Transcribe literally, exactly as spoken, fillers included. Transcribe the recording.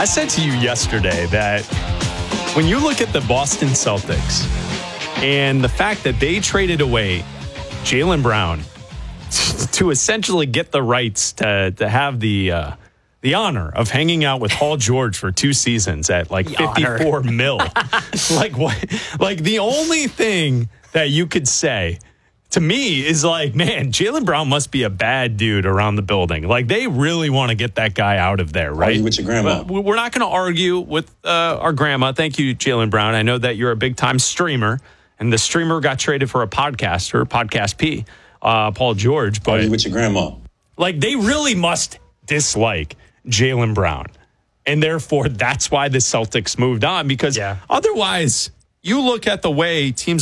I said to you yesterday that when you look at the Boston Celtics and the fact that they traded away Jaylen Brown to essentially get the rights to to have the uh, the honor of hanging out with Paul George for two seasons at like The fifty-four honor. mil. Like what? Like the only thing that you could say to me is like, man, Jaylen Brown must be a bad dude around the building. Like they really want to get that guy out of there, right? Argue with your grandma. But we're not going to argue with uh, our grandma. Thank you, Jaylen Brown. I know that you're a big time streamer, and the streamer got traded for a podcaster, Podcast P, uh, Paul George. But Argue with your grandma. like they really must dislike Jaylen Brown, and therefore that's why the Celtics moved on because Yeah. otherwise you look at the way teams